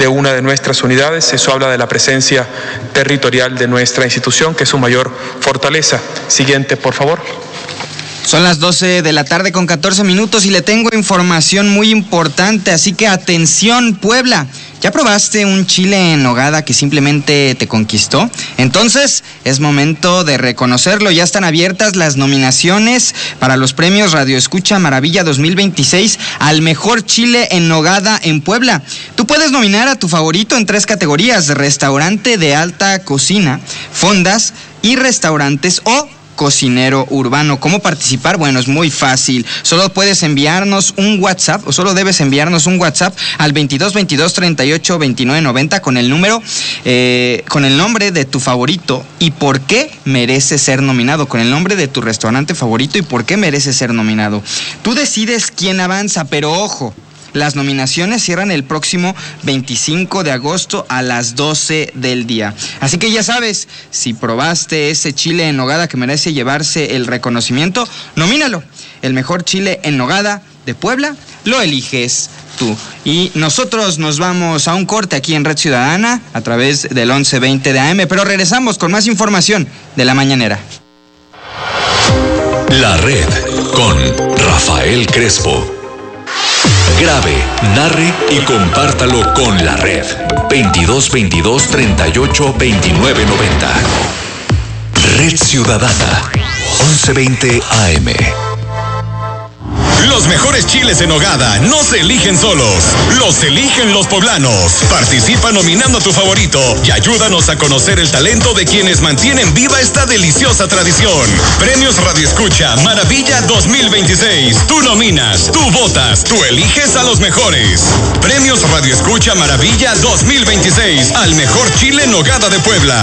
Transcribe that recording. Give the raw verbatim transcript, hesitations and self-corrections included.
de una de nuestras unidades. Eso habla de la presencia territorial de nuestra institución, que es su mayor fortaleza. Siguiente, por favor. Son las doce de la tarde con catorce minutos y le tengo información muy importante, así que atención, Puebla. ¿Ya probaste un chile en nogada que simplemente te conquistó? Entonces es momento de reconocerlo. Ya están abiertas las nominaciones para los premios Radio Escucha Maravilla dos mil veintiséis al mejor chile en nogada en Puebla. Tú puedes nominar a tu favorito en tres categorías: restaurante de alta cocina, fondas y restaurantes o cocinero urbano. ¿Cómo participar? Bueno, es muy fácil. Solo puedes enviarnos un WhatsApp, o solo debes enviarnos un WhatsApp al veintidós veintidós treinta y ocho veintinueve noventa con el número, eh, con el nombre de tu favorito y por qué merece ser nominado, con el nombre de tu restaurante favorito y por qué merece ser nominado. Tú decides quién avanza, pero ojo, las nominaciones cierran el próximo veinticinco de agosto a las doce del día. Así que ya sabes, si probaste ese chile en nogada que merece llevarse el reconocimiento, nomínalo. El mejor chile en nogada de Puebla lo eliges tú. Y nosotros nos vamos a un corte aquí en Red Ciudadana a través del once veinte de A M, pero regresamos con más información de La Mañanera. La Red con Rafael Crespo. Grabe, narre y compártalo con La Red. veintidós veintidós treinta y ocho veintinueve noventa. Red Ciudadana, once veinte A M. Los mejores chiles en nogada no se eligen solos, los eligen los poblanos. Participa nominando a tu favorito y ayúdanos a conocer el talento de quienes mantienen viva esta deliciosa tradición. Premios Radio Escucha Maravilla dos mil veintiséis. Tú nominas, tú votas, tú eliges a los mejores. Premios Radio Escucha Maravilla dos mil veintiséis al mejor chile en nogada de Puebla.